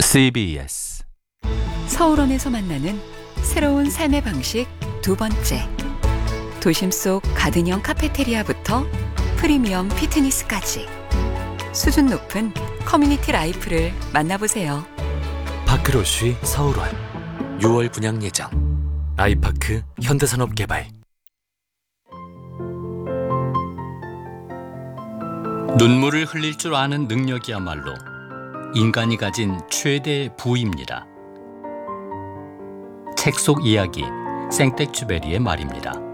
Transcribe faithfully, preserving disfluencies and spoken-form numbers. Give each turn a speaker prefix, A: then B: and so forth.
A: 씨비에스
B: 서울원에서 만나는 새로운 삶의 방식 두 번째. 도심 속 가든형 카페테리아부터 프리미엄 피트니스까지 수준 높은 커뮤니티 라이프를 만나보세요.
C: 파크로쉬 서울원 유월 분양 예정. 아이파크 현대산업개발.
D: 눈물을 흘릴 줄 아는 능력이야말로 인간이 가진 최대의 부입니다. 책 속 이야기 생텍쥐베리의 말입니다.